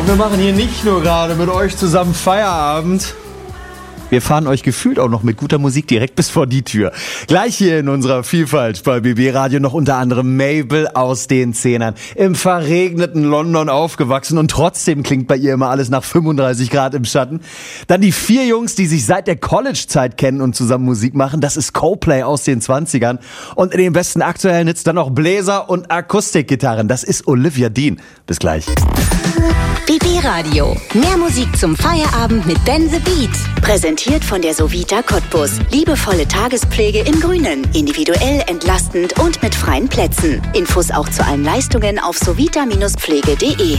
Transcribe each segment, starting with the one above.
Und wir machen hier nicht nur gerade mit euch zusammen Feierabend. Wir fahren euch gefühlt auch noch mit guter Musik direkt bis vor die Tür. Gleich hier in unserer Vielfalt bei BB Radio noch unter anderem Mabel aus den Zehnern. Im verregneten London aufgewachsen und trotzdem klingt bei ihr immer alles nach 35 Grad im Schatten. Dann die 4 Jungs, die sich seit der College-Zeit kennen und zusammen Musik machen. Das ist Coldplay aus den 20ern. Und in den besten aktuellen Hits dann noch Bläser und Akustikgitarren. Das ist Olivia Dean. Bis gleich. BB Radio. Mehr Musik zum Feierabend mit Ben the Beat. Präsentiert von der Sovita Cottbus. Liebevolle Tagespflege im Grünen. Individuell, entlastend und mit freien Plätzen. Infos auch zu allen Leistungen auf sovita-pflege.de.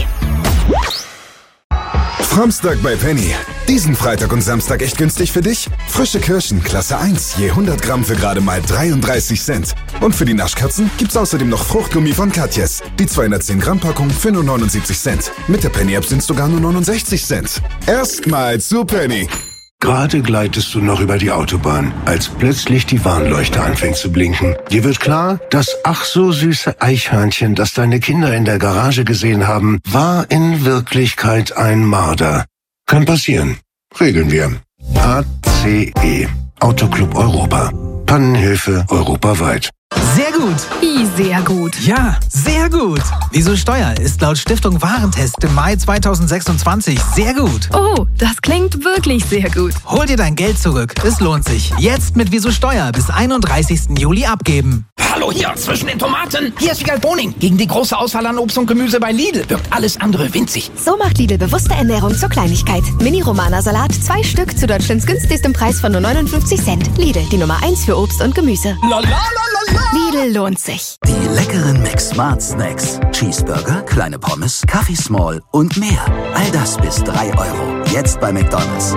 Samstag bei Penny. Diesen Freitag und Samstag echt günstig für dich? Frische Kirschen, Klasse 1, je 100 Gramm für gerade mal 33 Cent. Und für die Naschkatzen gibt's außerdem noch Fruchtgummi von Katjes. Die 210 Gramm Packung für nur 79 Cent. Mit der Penny-App sind's sogar nur 69 Cent. Erstmal zu Penny. Gerade gleitest du noch über die Autobahn, als plötzlich die Warnleuchte anfängt zu blinken. Dir wird klar, das ach so süße Eichhörnchen, das deine Kinder in der Garage gesehen haben, war in Wirklichkeit ein Marder. Kann passieren. Regeln wir. ACE. Autoclub Europa. Pannenhilfe europaweit. Sehr gut. Wie sehr gut? Ja, sehr gut. Wieso Steuer ist laut Stiftung Warentest im Mai 2026 sehr gut. Oh, das klingt wirklich sehr gut. Hol dir dein Geld zurück. Es lohnt sich. Jetzt mit Wieso Steuer bis 31. Juli abgeben. Hallo hier zwischen den Tomaten. Hier ist Wiegald Boning. Gegen die große Auswahl an Obst und Gemüse bei Lidl wirkt alles andere winzig. So macht Lidl bewusste Ernährung zur Kleinigkeit. Mini-Romana-Salat, 2 Stück zu Deutschlands günstigstem Preis von nur 59 Cent. Lidl, die Nummer 1 für Obst und Gemüse. Lidl lohnt sich. Die leckeren Mix-Smart Snacks. Cheeseburger, kleine Pommes, Kaffee Small und mehr. All das bis 3 €. Jetzt bei McDonald's.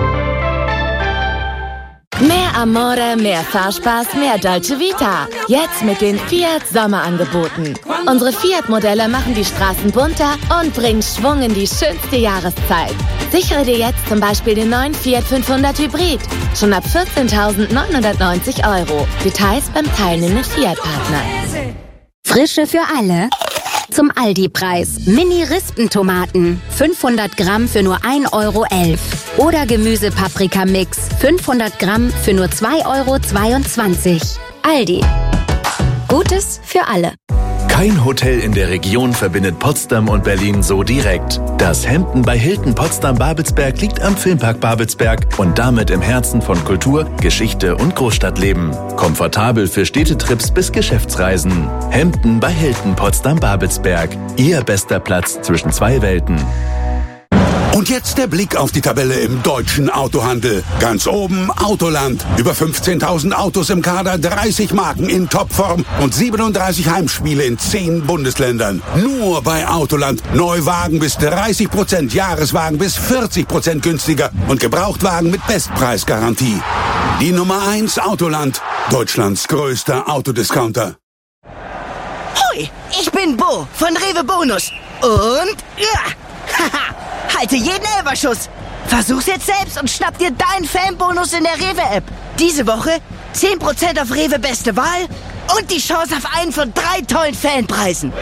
Mehr Amore, mehr Fahrspaß, mehr Dolce Vita. Jetzt mit den Fiat Sommerangeboten. Unsere Fiat-Modelle machen die Straßen bunter und bringen Schwung in die schönste Jahreszeit. Sichere dir jetzt zum Beispiel den neuen Fiat 500 Hybrid. Schon ab 14.990 €. Details beim teilnehmenden Fiat-Partner. Frische für alle. Zum Aldi-Preis. Mini-Rispentomaten. 500 Gramm für nur 1,11 €. Oder Gemüse-Paprika-Mix. 500 Gramm für nur 2,22 €. Aldi. Gutes für alle. Kein Hotel in der Region verbindet Potsdam und Berlin so direkt. Das Hampton bei Hilton Potsdam-Babelsberg liegt am Filmpark Babelsberg und damit im Herzen von Kultur, Geschichte und Großstadtleben. Komfortabel für Städtetrips bis Geschäftsreisen. Hampton bei Hilton Potsdam-Babelsberg. Ihr bester Platz zwischen 2 Welten. Und jetzt der Blick auf die Tabelle im deutschen Autohandel. Ganz oben Autoland. Über 15.000 Autos im Kader, 30 Marken in Topform und 37 Heimspiele in 10 Bundesländern. Nur bei Autoland. Neuwagen bis 30%, Jahreswagen bis 40% günstiger und Gebrauchtwagen mit Bestpreisgarantie. Die Nummer 1 Autoland. Deutschlands größter Autodiscounter. Hoi, ich bin Bo von Rewe Bonus. Und haha, halte jeden Elberschuss. Versuch's jetzt selbst und schnapp dir deinen Fanbonus in der Rewe-App. Diese Woche 10% auf Rewe Beste Wahl und die Chance auf einen von 3 tollen Fanpreisen.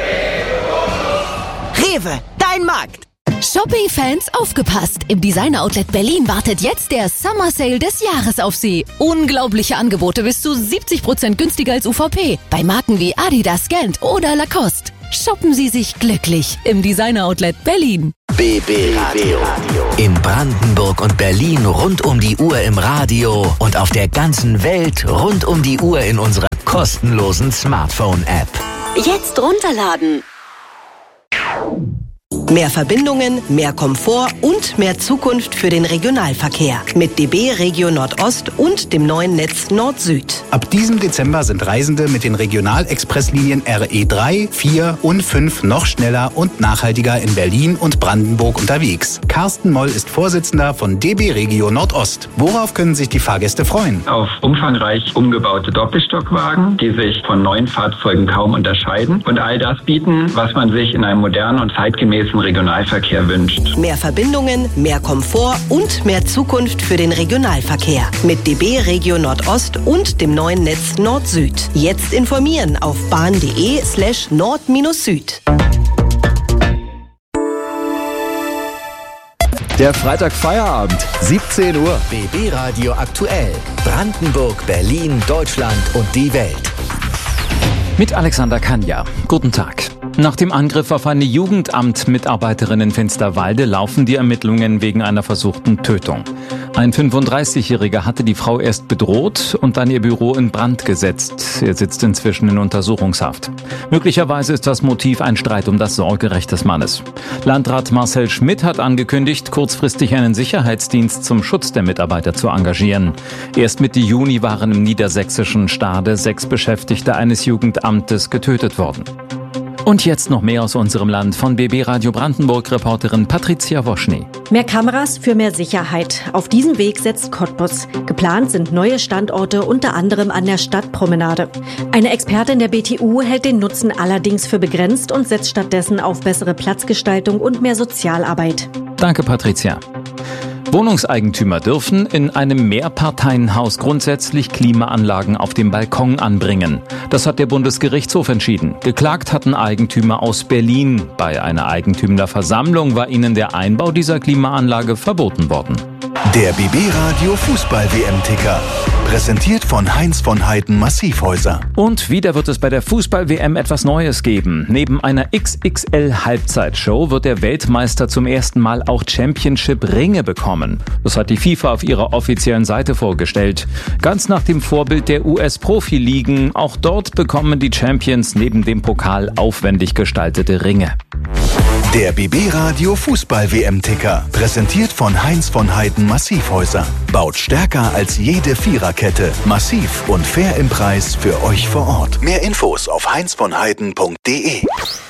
Rewe, dein Markt. Shopping-Fans, aufgepasst! Im Designer-Outlet Berlin wartet jetzt der Summer Sale des Jahres auf Sie. Unglaubliche Angebote bis zu 70% günstiger als UVP. Bei Marken wie Adidas, Gant oder Lacoste. Shoppen Sie sich glücklich im Designer-Outlet Berlin. BB Radio. In Brandenburg und Berlin rund um die Uhr im Radio und auf der ganzen Welt rund um die Uhr in unserer kostenlosen Smartphone-App. Jetzt runterladen. Mehr Verbindungen, mehr Komfort und mehr Zukunft für den Regionalverkehr. Mit DB Regio Nordost und dem neuen Netz Nord-Süd. Ab diesem Dezember sind Reisende mit den Regionalexpresslinien RE3, 4 und 5 noch schneller und nachhaltiger in Berlin und Brandenburg unterwegs. Carsten Moll ist Vorsitzender von DB Regio Nordost. Worauf können sich die Fahrgäste freuen? Auf umfangreich umgebaute Doppelstockwagen, die sich von neuen Fahrzeugen kaum unterscheiden und all das bieten, was man sich in einem modernen und zeitgemäßen Regionalverkehr wünscht. Mehr Verbindungen, mehr Komfort und mehr Zukunft für den Regionalverkehr. Mit DB Regio Nordost und dem neuen Netz Nord-Süd. Jetzt informieren auf bahn.de/nord-süd. Der Freitag-Feierabend, 17 Uhr. BB Radio aktuell. Brandenburg, Berlin, Deutschland und die Welt. Mit Alexander Kanja. Guten Tag. Nach dem Angriff auf eine Jugendamt-Mitarbeiterin in Finsterwalde laufen die Ermittlungen wegen einer versuchten Tötung. Ein 35-Jähriger hatte die Frau erst bedroht und dann ihr Büro in Brand gesetzt. Er sitzt inzwischen in Untersuchungshaft. Möglicherweise ist das Motiv ein Streit um das Sorgerecht des Mannes. Landrat Marcel Schmidt hat angekündigt, kurzfristig einen Sicherheitsdienst zum Schutz der Mitarbeiter zu engagieren. Erst Mitte Juni waren im niedersächsischen Stade 6 Beschäftigte eines Jugendamtes getötet worden. Und jetzt noch mehr aus unserem Land von BB Radio Brandenburg-Reporterin Patricia Woschny. Mehr Kameras für mehr Sicherheit. Auf diesem Weg setzt Cottbus. Geplant sind neue Standorte, unter anderem an der Stadtpromenade. Eine Expertin der BTU hält den Nutzen allerdings für begrenzt und setzt stattdessen auf bessere Platzgestaltung und mehr Sozialarbeit. Danke, Patricia. Wohnungseigentümer dürfen in einem Mehrparteienhaus grundsätzlich Klimaanlagen auf dem Balkon anbringen. Das hat der Bundesgerichtshof entschieden. Geklagt hatten Eigentümer aus Berlin. Bei einer Eigentümerversammlung war ihnen der Einbau dieser Klimaanlage verboten worden. Der BB Radio Fußball-WM-Ticker. Präsentiert von Heinz von Heiden Massivhäuser. Und wieder wird es bei der Fußball-WM etwas Neues geben. Neben einer XXL-Halbzeitshow wird der Weltmeister zum ersten Mal auch Championship-Ringe bekommen. Das hat die FIFA auf ihrer offiziellen Seite vorgestellt. Ganz nach dem Vorbild der US-Profi-Ligen. Auch dort bekommen die Champions neben dem Pokal aufwendig gestaltete Ringe. Der BB Radio Fußball-WM-Ticker. Präsentiert von Heinz von Heiden Massivhäuser. Baut stärker als jede Viererkette. Massiv und fair im Preis für euch vor Ort. Mehr Infos auf heinzvonheiden.de.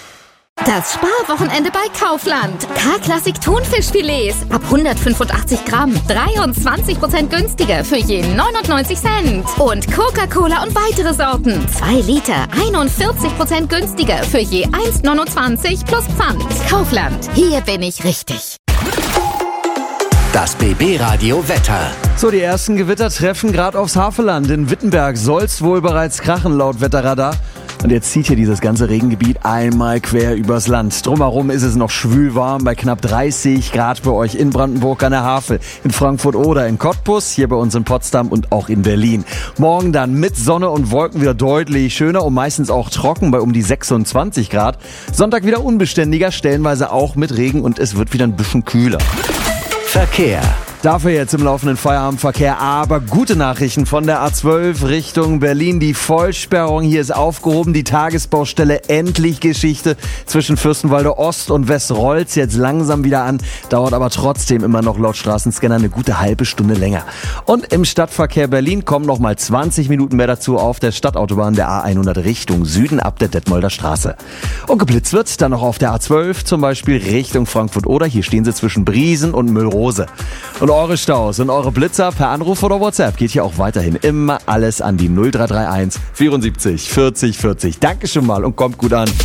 Das Sparwochenende bei Kaufland. K-Klassik Thunfischfilets ab 185 Gramm. 23% günstiger für je 99 Cent. Und Coca-Cola und weitere Sorten. 2 Liter, 41% günstiger für je 1,29 plus Pfand. Kaufland, hier bin ich richtig. Das BB Radio Wetter. So, die ersten Gewitter treffen gerade aufs Havelland. In Wittenberg soll's wohl bereits krachen, laut Wetterradar. Und jetzt zieht hier dieses ganze Regengebiet einmal quer übers Land. Drumherum ist es noch schwül warm bei knapp 30 Grad bei euch in Brandenburg an der Havel, in Frankfurt oder in Cottbus, hier bei uns in Potsdam und auch in Berlin. Morgen dann mit Sonne und Wolken wieder deutlich schöner und meistens auch trocken bei um die 26 Grad. Sonntag wieder unbeständiger, stellenweise auch mit Regen und es wird wieder ein bisschen kühler. Verkehr. Dafür jetzt im laufenden Feierabendverkehr, aber gute Nachrichten von der A12 Richtung Berlin. Die Vollsperrung hier ist aufgehoben, die Tagesbaustelle endlich Geschichte. Zwischen Fürstenwalde Ost und West rollt's jetzt langsam wieder an, dauert aber trotzdem immer noch laut Straßenscanner eine gute halbe Stunde länger. Und im Stadtverkehr Berlin kommen noch mal 20 Minuten mehr dazu auf der Stadtautobahn der A100 Richtung Süden ab der Detmolder Straße. Und geblitzt wird dann noch auf der A12, zum Beispiel Richtung Frankfurt oder hier stehen sie zwischen Briesen und Müllrose. Und eure Staus und eure Blitzer per Anruf oder WhatsApp geht hier auch weiterhin immer alles an die 0331 74 40 40. Danke schon mal und kommt gut an.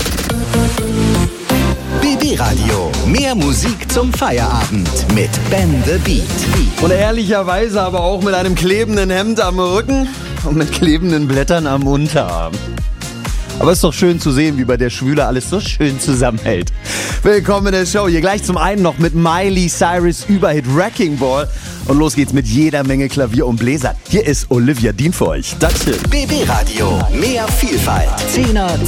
BB Radio. Mehr Musik zum Feierabend mit Ben the Beat. Und ehrlicherweise aber auch mit einem klebenden Hemd am Rücken und mit klebenden Blättern am Unterarm. Aber es ist doch schön zu sehen, wie bei der Schwüle alles so schön zusammenhält. Willkommen in der Show. Hier gleich zum einen noch mit Miley Cyrus Überhit Wrecking Ball. Und los geht's mit jeder Menge Klavier und Bläser. Hier ist Olivia Dean für euch. Dankeschön. BB Radio. Mehr Vielfalt. 10er